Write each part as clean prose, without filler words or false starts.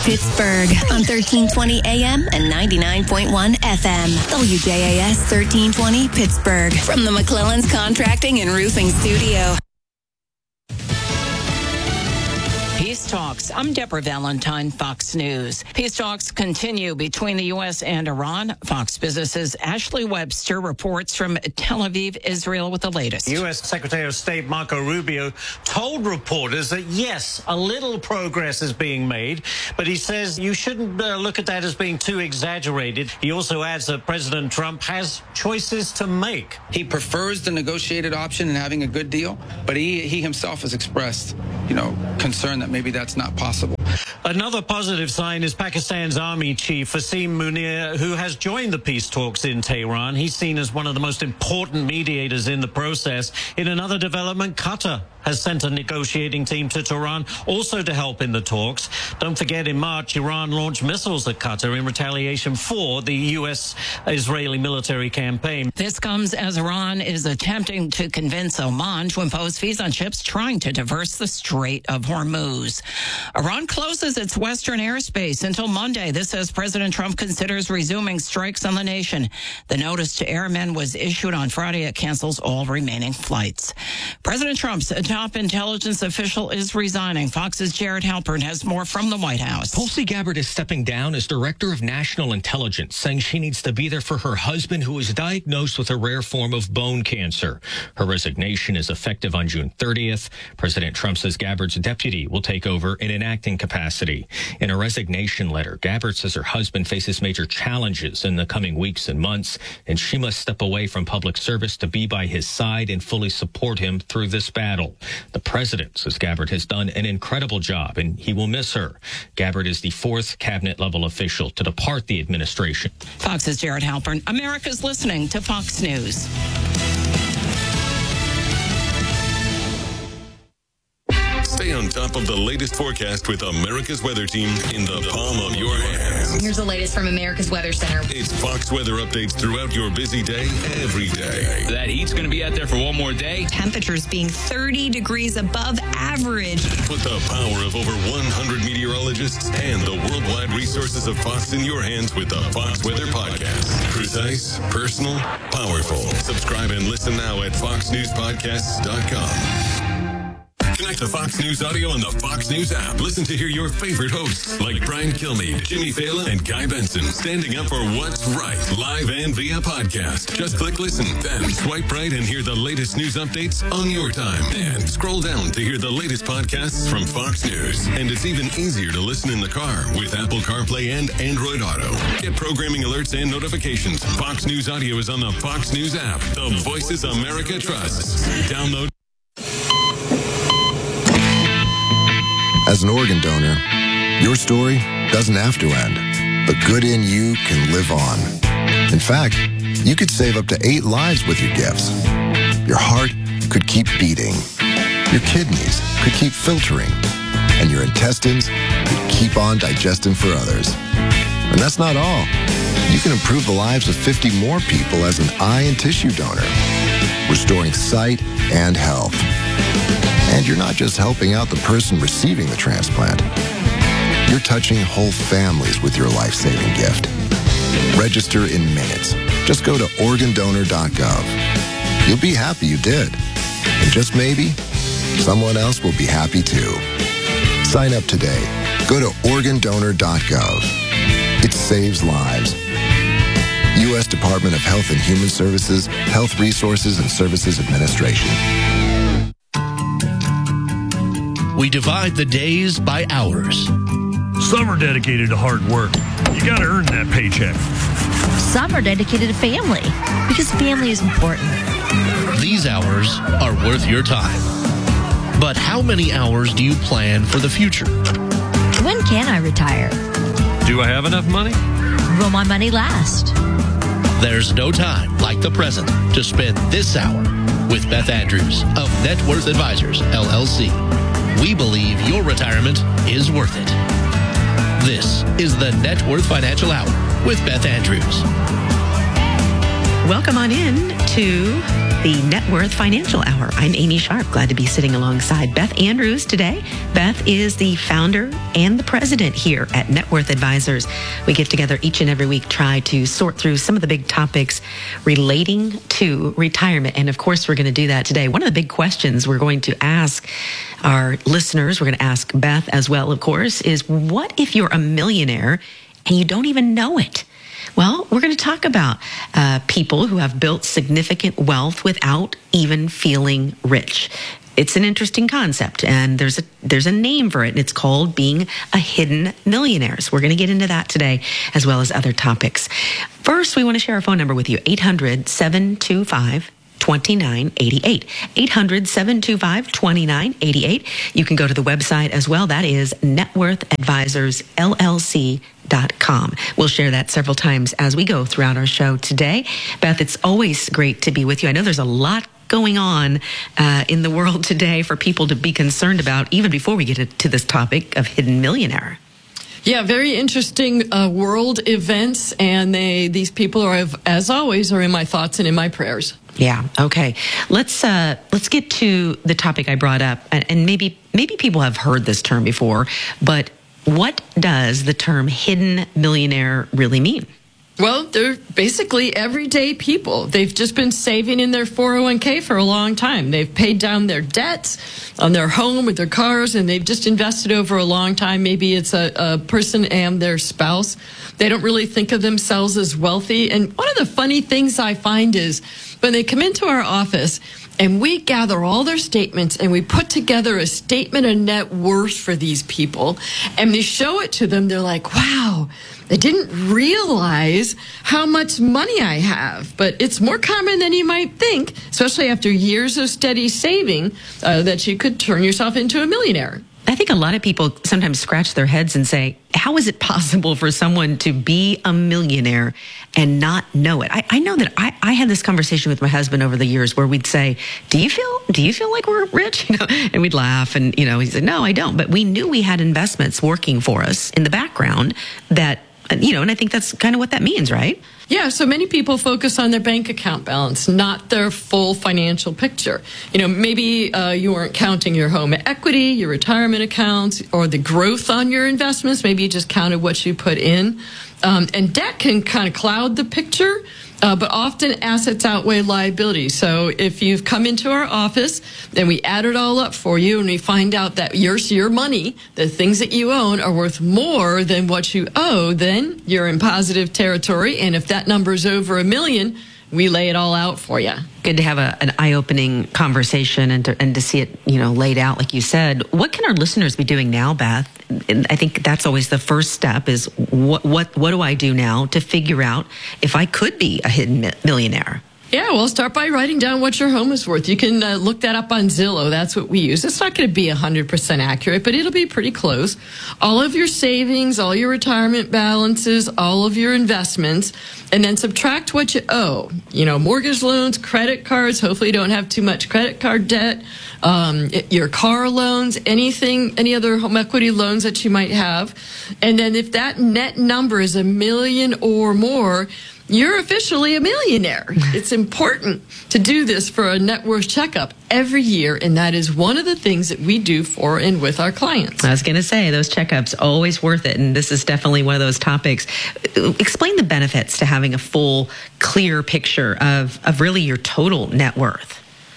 Pittsburgh on 1320 AM and 99.1 FM. WJAS 1320 Pittsburgh from the McClellan's Contracting and Roofing Studio. Peace Talks. I'm Deborah Valentine, Fox News. Peace talks continue between the U.S. and Iran. Fox Business's Ashley Webster reports from Tel Aviv, Israel, with the latest. U.S. Secretary of State Marco Rubio told reporters that, yes, a little progress is being made, but he says you shouldn't look at that as being too exaggerated. He also adds that President Trump has choices to make. He prefers the negotiated option and having a good deal, but he himself has expressed, concern that maybe that's not possible. Another positive sign is Pakistan's army chief, Wasim Munir, who has joined the peace talks in Tehran. He's seen as one of the most important mediators in the process. In another development, Qatar has sent a negotiating team to Tehran, also to help in the talks. Don't forget, in March, Iran launched missiles at Qatar in retaliation for the U.S.-Israeli military campaign. This comes as Iran is attempting to convince Oman to impose fees on ships trying to traverse the Strait of Hormuz. Iran closes its western airspace until Monday. This as President Trump considers resuming strikes on the nation. The notice to airmen was issued on Friday. It cancels all remaining flights. President Trump's top intelligence official is resigning. Fox's Jared Halpern has more from the White House. Tulsi Gabbard is stepping down as Director of National Intelligence, saying she needs to be there for her husband, who was diagnosed with a rare form of bone cancer. Her resignation is effective on June 30th. President Trump says Gabbard's deputy will take over in an acting capacity. In a resignation letter, Gabbard says her husband faces major challenges in the coming weeks and months, and she must step away from public service to be by his side and fully support him through this battle. The president says Gabbard has done an incredible job, and he will miss her. Gabbard is the fourth cabinet-level official to depart the administration. Fox's Jared Halpern. America's listening to Fox News. Stay on top of the latest forecast with America's Weather Team in the palm of your hand. Here's the latest from America's Weather Center. It's Fox weather updates throughout your busy day, every day. That heat's going to be out there for one more day. Temperatures being 30 degrees above average. Put the power of over 100 meteorologists and the worldwide resources of Fox in your hands with the Fox Weather Podcast. Precise, personal, powerful. Subscribe and listen now at foxnewspodcasts.com. Connect to Fox News Audio on the Fox News app. Listen to hear your favorite hosts like Brian Kilmeade, Jimmy Fallon, and Guy Benson standing up for what's right, live and via podcast. Just click listen, then swipe right and hear the latest news updates on your time. And scroll down to hear the latest podcasts from Fox News. And it's even easier to listen in the car with Apple CarPlay and Android Auto. Get programming alerts and notifications. Fox News Audio is on the Fox News app. The voices America trusts. Download. As an organ donor, your story doesn't have to end. The good in you can live on. In fact, you could save up to 8 lives with your gifts. Your heart could keep beating. Your kidneys could keep filtering. And your intestines could keep on digesting for others. And that's not all. You can improve the lives of 50 more people as an eye and tissue donor, restoring sight and health. And you're not just helping out the person receiving the transplant. You're touching whole families with your life-saving gift. Register in minutes. Just go to organdonor.gov. You'll be happy you did. And just maybe, someone else will be happy too. Sign up today. Go to organdonor.gov. It saves lives. U.S. Department of Health and Human Services, Health Resources and Services Administration. We divide the days by hours. Some are dedicated to hard work. You got to earn that paycheck. Some are dedicated to family, because family is important. These hours are worth your time. But how many hours do you plan for the future? When can I retire? Do I have enough money? Will my money last? There's no time like the present to spend this hour with Beth Andrews of Net Worth Advisors, LLC. We believe your retirement is worth it. This is the Net Worth Financial Hour with Beth Andrews. Welcome on in to the Net Worth Financial Hour. I'm Amy Sharp. Glad to be sitting alongside Beth Andrews today. Beth is the founder and the president here at Net Worth Advisors. We get together each and every week, try to sort through some of the big topics relating to retirement. And of course, we're going to do that today. One of the big questions we're going to ask our listeners, we're going to ask Beth as well, of course, is what if you're a millionaire and you don't even know it? Well, we're going to talk about people who have built significant wealth without even feeling rich. It's an interesting concept, and there's a name for it, and it's called being a hidden millionaire. So we're going to get into that today, as well as other topics. First, we want to share our phone number with you, 800-725-2988. 800-725-2988. You can go to the website as well. That is networthadvisorsllc.com. We'll share that several times as we go throughout our show today. Beth, it's always great to be with you. I know there's a lot going on in the world today for people to be concerned about, even before we get to this topic of hidden millionaire. Yeah, very interesting world events, and these people are, as always, are in my thoughts and in my prayers. Yeah. Okay. Let's get to the topic I brought up, and maybe people have heard this term before, but what does the term hidden millionaire really mean? Well, they're basically everyday people. They've just been saving in their 401k for a long time. They've paid down their debts on their home with their cars, and they've just invested over a long time. Maybe it's a person and their spouse. They don't really think of themselves as wealthy. And one of the funny things I find is when they come into our office and we gather all their statements and we put together a statement of net worth for these people and we show it to them, they're like, wow, I didn't realize how much money I have. But it's more common than you might think, especially after years of steady saving, that you could turn yourself into a millionaire. I think a lot of people sometimes scratch their heads and say, how is it possible for someone to be a millionaire and not know it? I know that I had this conversation with my husband over the years where we'd say, do you feel like we're rich? And we'd laugh, and he said, no, I don't. But we knew we had investments working for us in the background that, and I think that's kind of what that means, right? Yeah, so many people focus on their bank account balance, not their full financial picture. Maybe you weren't counting your home equity, your retirement accounts, or the growth on your investments. Maybe you just counted what you put in. And debt can kind of cloud the picture, but often assets outweigh liabilities. So if you've come into our office and we add it all up for you and we find out that your money, the things that you own, are worth more than what you owe, then you're in positive territory. And if that number is over $1 million, we lay it all out for you. Good to have an eye-opening conversation and to see it, laid out like you said. What can our listeners be doing now, Beth? And I think that's always the first step is what do I do now to figure out if I could be a hidden millionaire? Yeah, well, start by writing down what your home is worth. You can look that up on Zillow. That's what we use. It's not going to be 100% accurate, but it'll be pretty close. All of your savings, all your retirement balances, all of your investments, and then subtract what you owe. Mortgage loans, credit cards. Hopefully you don't have too much credit card debt. Your car loans, any other home equity loans that you might have. And then if that net number is $1 million or more, you're officially a millionaire. It's important to do this for a net worth checkup every year, and that is one of the things that we do for and with our clients. I was going to say, those checkups, always worth it, and this is definitely one of those topics. Explain the benefits to having a full, clear picture of really your total net worth.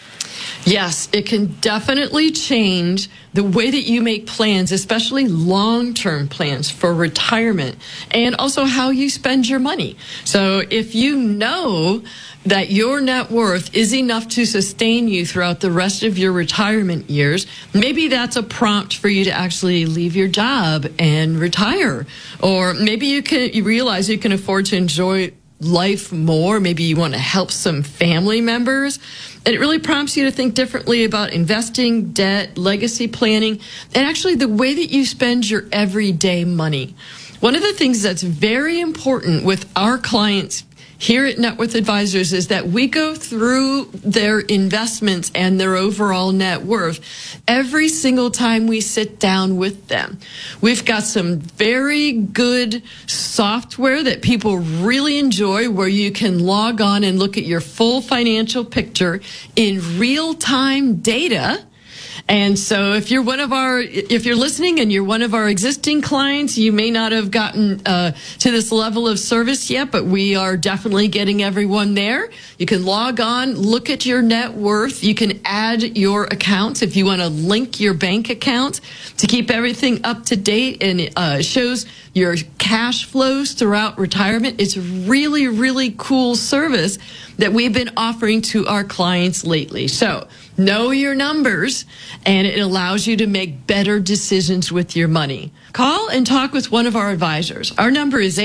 Yes, it can definitely change the way that you make plans, especially long-term plans for retirement, and also how you spend your money. So if you know that your net worth is enough to sustain you throughout the rest of your retirement years, maybe that's a prompt for you to actually leave your job and retire. Or maybe you realize you can afford to enjoy life more. Maybe you want to help some family members. And it really prompts you to think differently about investing, debt, legacy planning, and actually the way that you spend your everyday money. One of the things that's very important with our clients here at Net Worth Advisors is that we go through their investments and their overall net worth every single time we sit down with them. We've got some very good software that people really enjoy where you can log on and look at your full financial picture in real-time data. And so if you're listening and you're one of our existing clients, you may not have gotten to this level of service yet, but we are definitely getting everyone there. You can log on, look at your net worth. You can add your accounts if you want to link your bank account to keep everything up to date, and it shows your cash flows throughout retirement. It's really, really cool service that we've been offering to our clients lately. So know your numbers, and it allows you to make better decisions with your money. Call and talk with one of our advisors. Our number is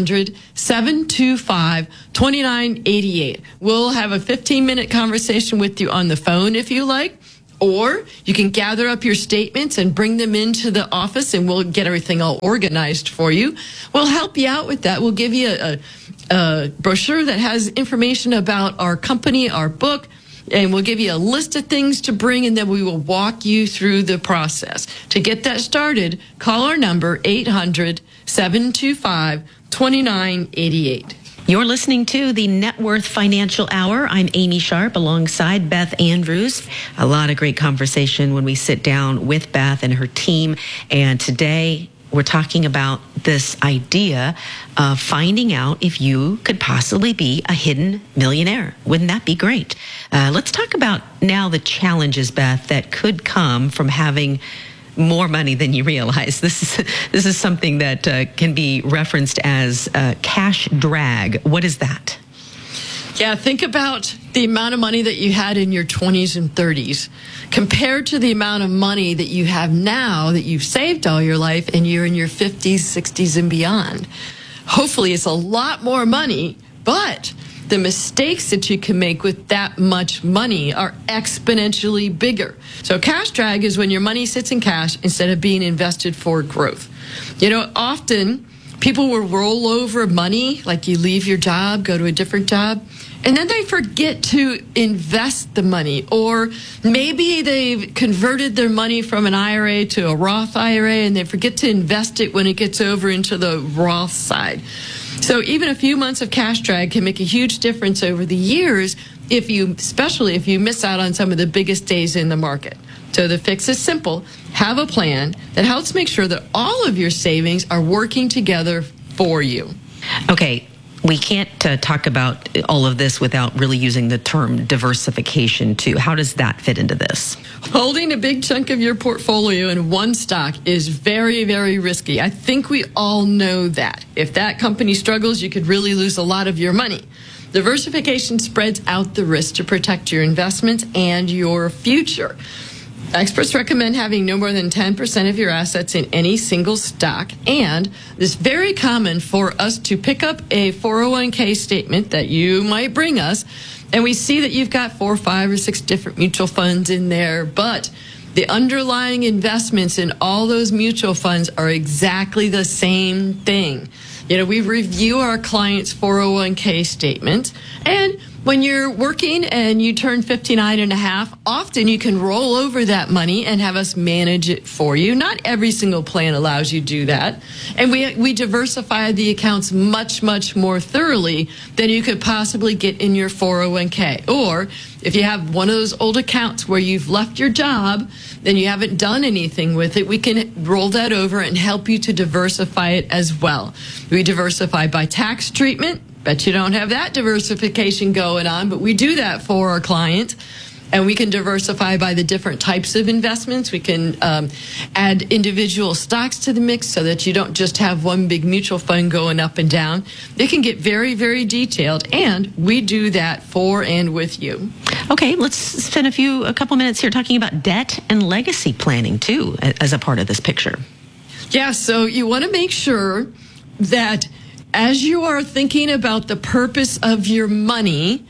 800-725-2988. We'll have a 15-minute conversation with you on the phone if you like, or you can gather up your statements and bring them into the office, and we'll get everything all organized for you. We'll help you out with that. We'll give you a brochure that has information about our company, our book, and we'll give you a list of things to bring, and then we will walk you through the process. To get that started, call our number, 800-725-2988. You're listening to the Net Worth Financial Hour. I'm Amy Sharp alongside Beth Andrews. A lot of great conversation when we sit down with Beth and her team. And today we're talking about this idea of finding out if you could possibly be a hidden millionaire. Wouldn't that be great? Let's talk about now the challenges, Beth, that could come from having more money than you realize. This is something that can be referenced as cash drag. What is that? Yeah, think about the amount of money that you had in your 20s and 30s compared to the amount of money that you have now that you've saved all your life and you're in your 50s, 60s, and beyond. Hopefully it's a lot more money, but the mistakes that you can make with that much money are exponentially bigger. So cash drag is when your money sits in cash instead of being invested for growth. You know, often people will roll over money, like you leave your job, go to a different job, and then they forget to invest the money. Or maybe they've converted their money from an IRA to a Roth IRA, and they forget to invest it when it gets over into the Roth side. So even a few months of cash drag can make a huge difference over the years, especially if you miss out on some of the biggest days in the market. So the fix is simple. Have a plan that helps make sure that all of your savings are working together for you. Okay, we can't talk about all of this without really using the term diversification too. How does that fit into this? Holding a big chunk of your portfolio in one stock is very, very risky. I think we all know that. If that company struggles, you could really lose a lot of your money. Diversification spreads out the risk to protect your investments and your future. Experts recommend having no more than 10% of your assets in any single stock, and it's very common for us to pick up a 401k statement that you might bring us, and we see that you've got 4, 5, or 6 different mutual funds in there, but the underlying investments in all those mutual funds are exactly the same thing. You know, we review our clients' 401k statement, and when you're working and you turn 59 and a half, often you can roll over that money and have us manage it for you. Not every single plan allows you to do that. And we diversify the accounts much, much more thoroughly than you could possibly get in your 401k. Or if you have one of those old accounts where you've left your job and you haven't done anything with it, we can roll that over and help you to diversify it as well. We diversify by tax treatment. Bet you don't have that diversification going on, but we do that for our clients. And we can diversify by the different types of investments. We can add individual stocks to the mix so that you don't just have one big mutual fund going up and down. They can get very, very detailed, and we do that for and with you. Okay, let's spend a couple minutes here talking about debt and legacy planning, too, as a part of this picture. Yeah, so you want to make sure that as you are thinking about the purpose of your money,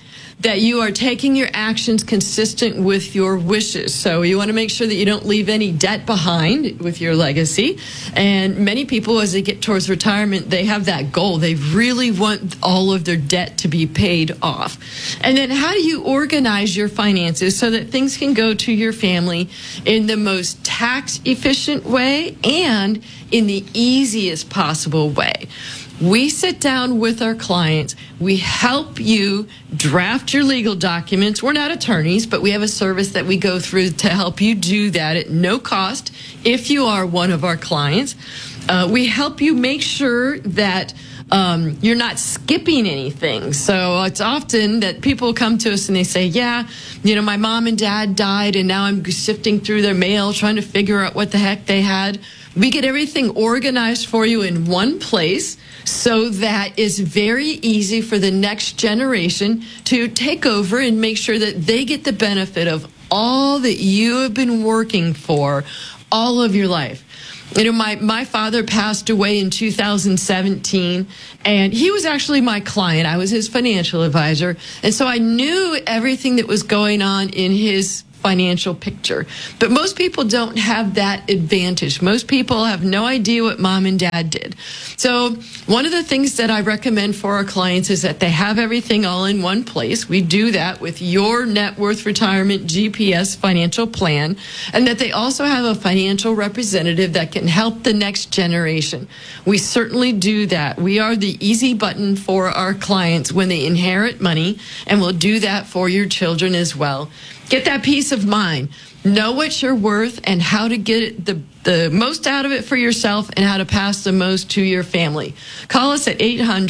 that you are taking your actions consistent with your wishes. So you want to make sure that you don't leave any debt behind with your legacy. And many people, as they get towards retirement, they have that goal. They really want all of their debt to be paid off. And then how do you organize your finances so that things can go to your family in the most tax efficient way and in the easiest possible way? We sit down with our clients. We help you draft your legal documents. We're not attorneys, but we have a service that we go through to help you do that at no cost if you are one of our clients. We help you make sure that you're not skipping anything. So it's often that people come to us and they say, yeah, my mom and dad died and now I'm sifting through their mail trying to figure out what the heck they had. We get everything organized for you in one place so that it's very easy for the next generation to take over and make sure that they get the benefit of all that you have been working for all of your life. My father passed away in 2017, and he was actually my client. I was his financial advisor, and so I knew everything that was going on in his financial picture. But most people don't have that advantage. Most people have no idea what mom and dad did. So one of the things that I recommend for our clients is that they have everything all in one place. We do that with your Net Worth Retirement GPS financial plan, and that they also have a financial representative that can help the next generation. We certainly do that. We are the easy button for our clients when they inherit money, and we'll do that for your children as well. Get that peace of mind. Know what you're worth and how to get the most out of it for yourself and how to pass the most to your family. Call us at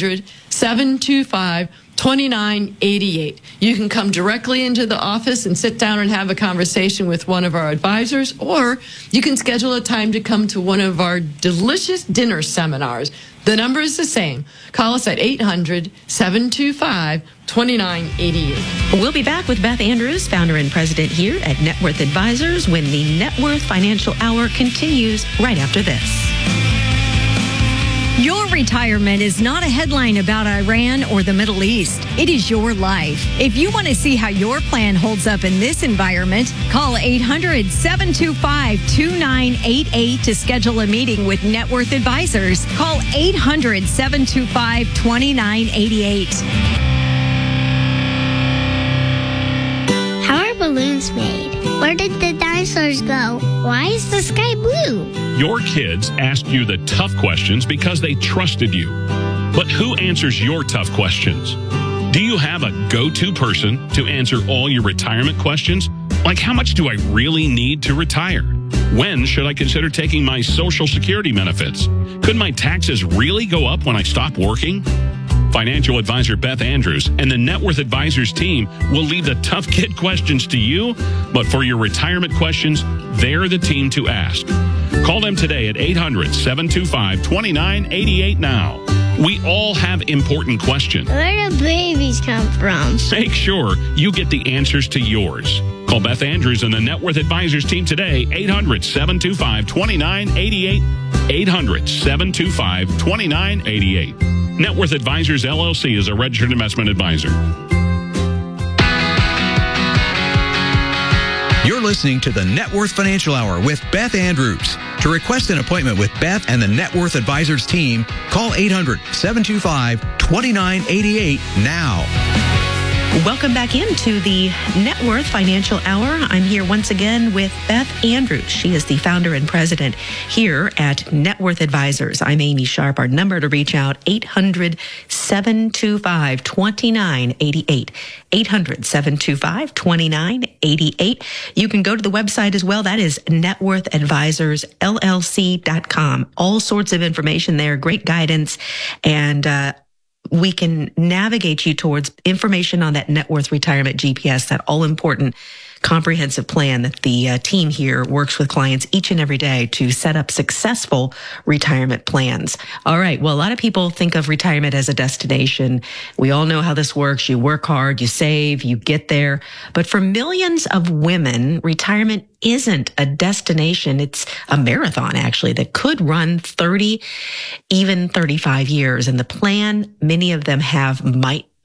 800-725-2988. You can come directly into the office and sit down and have a conversation with one of our advisors, or you can schedule a time to come to one of our delicious dinner seminars. The number is the same. Call us at 800-725-2988. We'll be back with Beth Andrews, founder and president here at Net Worth Advisors, when the Net Worth Financial Hour continues right after this. Your retirement is not a headline about Iran or the Middle East. It is your life. If you want to see how your plan holds up in this environment, call 800-725-2988 to schedule a meeting with Net Worth Advisors. Call 800-725-2988. How are balloons made? Where did the dinosaurs go? Why is the sky blue? Your kids asked you the tough questions because they trusted you. But who answers your tough questions? Do you have a go-to person to answer all your retirement questions? Like, how much do I really need to retire? When should I consider taking my Social Security benefits? Could my taxes really go up when I stop working? Financial advisor Beth Andrews and the Net Worth Advisors team will leave the tough kid questions to you, but for your retirement questions, they're the team to ask. Call them today at 800-725-2988 now. We all have important questions. Where do babies come from? Make sure you get the answers to yours. Call Beth Andrews and the Net Worth Advisors team today, 800-725-2988, 800-725-2988. Net Worth Advisors, LLC is a registered investment advisor. You're listening to the Net Worth Financial Hour with Beth Andrews. To request an appointment with Beth and the Net Worth Advisors team, call 800-725-2988 now. Welcome back into the Net Worth Financial Hour. I'm here once again with Beth Andrews. She is the founder and president here at Net Worth Advisors. I'm Amy Sharp. Our number to reach out, 800-725-2988. 800-725-2988. You can go to the website as well. That is networthadvisorsllc.com. All sorts of information there, great guidance, and we can navigate you towards information on that Net Worth Retirement GPS, that all-important comprehensive plan that the team here works with clients each and every day to set up successful retirement plans. All right. Well, a lot of people think of retirement as a destination. We all know how this works. You work hard, you save, you get there. But for millions of women, retirement isn't a destination. It's a marathon, actually, that could run 30, even 35 years. And the plan many of them have might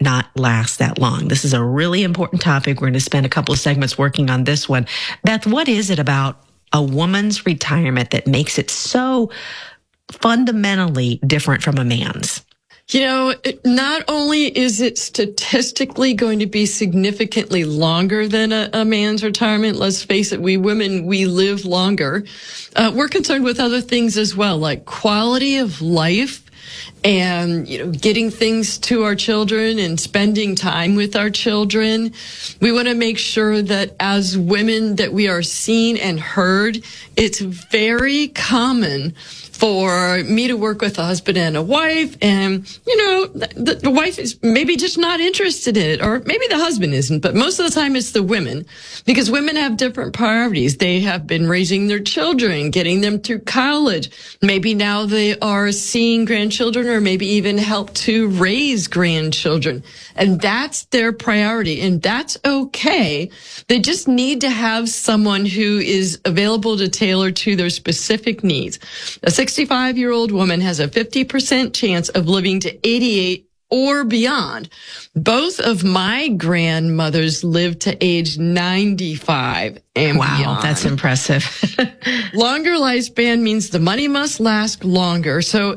not last that long. This is a really important topic. We're going to spend a couple of segments working on this one. Beth, what is it about a woman's retirement that makes it so fundamentally different from a man's? Not only is it statistically going to be significantly longer than a man's retirement, let's face it, we women, we live longer. We're concerned with other things as well, like quality of life and, getting things to our children and spending time with our children. We want to make sure that as women that we are seen and heard. It's very common for me to work with a husband and a wife, and, the wife is maybe just not interested in it, or maybe the husband isn't, but most of the time it's the women, because women have different priorities. They have been raising their children, getting them through college. Maybe now they are seeing grandchildren, or maybe even help to raise grandchildren. And that's their priority, and that's okay. They just need to have someone who is available to tailor to their specific needs. A 65-year-old woman has a 50% chance of living to 88 or beyond. Both of my grandmothers lived to age 95 and beyond. Wow, that's impressive. Longer lifespan means the money must last longer. So